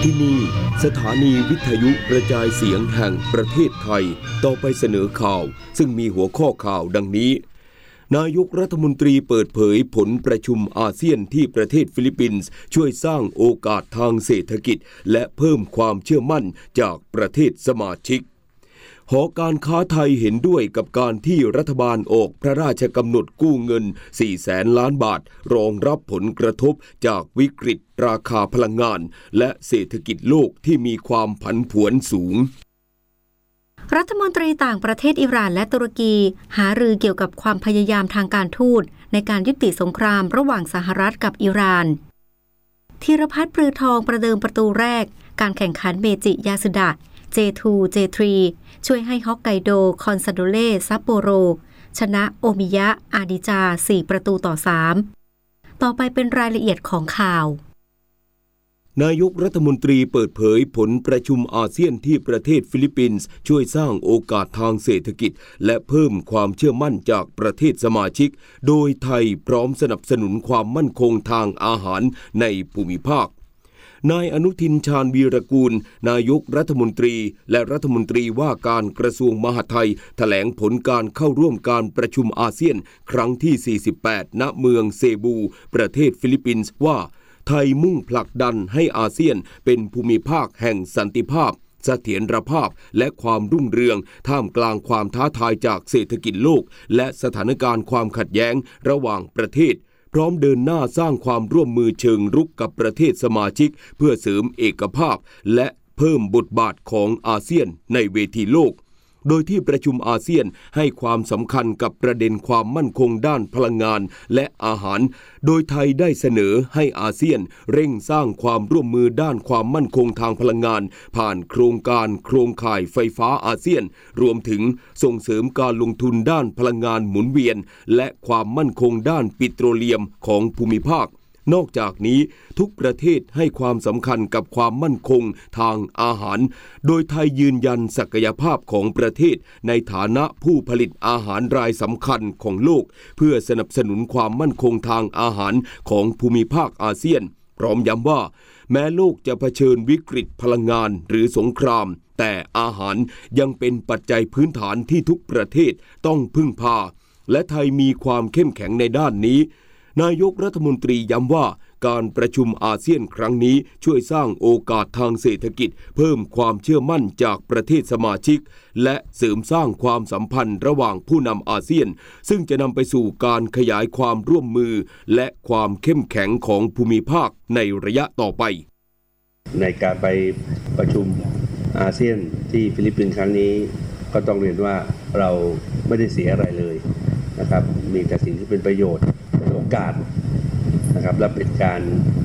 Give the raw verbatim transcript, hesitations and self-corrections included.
ที่นี่สถานีวิทยุกระจายเสียงแห่งประเทศไทยต่อไปเสนอข่าวซึ่งมีหัวข้อข่าวดังนี้นายกรัฐมนตรีเปิดเผยผลประชุมอาเซียนที่ประเทศฟิลิปปินส์ช่วยสร้างโอกาสทางเศรษฐกิจและเพิ่มความเชื่อมั่นจากประเทศสมาชิกหอการค้าไทยเห็นด้วยกับการที่รัฐบาลออกพระราชกำหนดกู้เงินสี่แสนล้านบาทรองรับผลกระทบจากวิกฤตราคาพลังงานและเศรษฐกิจโลกที่มีความผันผวนสูงรัฐมนตรีต่างประเทศอิหร่านและตุรกีหารือเกี่ยวกับความพยายามทางการทูตในการยุติสงครามระหว่างสหรัฐกับอิหร่านธีรพัฒน์ปรือทองประเดิมประตูแรกการแข่งขันเมจิยาสุดะ เจ ทู เจ ทรี ช่วยให้ฮอกไกโดคอนซาโดเล่ซัปโปโรชนะโอมิยะอาดิจาสี่ประตูต่อสามต่อไปเป็นรายละเอียดของข่าวนายกรัฐมนตรีเปิดเผยผลประชุมอาเซียนที่ประเทศฟิลิปปินส์ช่วยสร้างโอกาสทางเศรษฐกิจและเพิ่มความเชื่อมั่นจากประเทศสมาชิกโดยไทยพร้อมสนับสนุนความมั่นคงทางอาหารในภูมิภาคนายอนุทินชาญวีรกูลนายกรัฐมนตรีและรัฐมนตรีว่าการกระทรวงมหาดไทยแถลงผลการเข้าร่วมการประชุมอาเซียนครั้งที่สี่สิบแปดณเมืองเซบูประเทศฟิลิปปินส์ว่าไทยมุ่งผลักดันให้อาเซียนเป็นภูมิภาคแห่งสันติภาพเสถียรภาพและความรุ่งเรืองท่ามกลางความท้าทายจากเศรษฐกิจโลกและสถานการณ์ความขัดแย้งระหว่างประเทศพร้อมเดินหน้าสร้างความร่วมมือเชิงรุกกับประเทศสมาชิกเพื่อเสริมเอกภาพและเพิ่มบทบาทของอาเซียนในเวทีโลกโดยที่ประชุมอาเซียนให้ความสำคัญกับประเด็นความมั่นคงด้านพลังงานและอาหารโดยไทยได้เสนอให้อาเซียนเร่งสร้างความร่วมมือด้านความมั่นคงทางพลังงานผ่านโครงการโครงข่ายไฟฟ้าอาเซียนรวมถึงส่งเสริมการลงทุนด้านพลังงานหมุนเวียนและความมั่นคงด้านปิโตรเลียมของภูมิภาคนอกจากนี้ทุกประเทศให้ความสำคัญกับความมั่นคงทางอาหารโดยไทยยืนยันศักยภาพของประเทศในฐานะผู้ผลิตอาหารรายสำคัญของโลกเพื่อสนับสนุนความมั่นคงทางอาหารของภูมิภาคอาเซียนพร้อมย้ำว่าแม้โลกจะเผชิญวิกฤตพลังงานหรือสงครามแต่อาหารยังเป็นปัจจัยพื้นฐานที่ทุกประเทศต้องพึ่งพาและไทยมีความเข้มแข็งในด้านนี้นายกรัฐมนตรีย้ำว่าการประชุมอาเซียนครั้งนี้ช่วยสร้างโอกาสทางเศรษฐกิจเพิ่มความเชื่อมั่นจากประเทศสมาชิกและเสริมสร้างความสัมพันธ์ระหว่างผู้นำอาเซียนซึ่งจะนำไปสู่การขยายความร่วมมือและความเข้มแข็งของภูมิภาคในระยะต่อไปในการไปประชุมอาเซียนที่ฟิลิปปินส์ครั้งนี้ก็ต้องเรียนว่าเราไม่ได้เสียอะไรเลยนะครับมีแต่สิ่งที่เป็นประโยชน์เป็นโอกาสนะครับและเป็นการ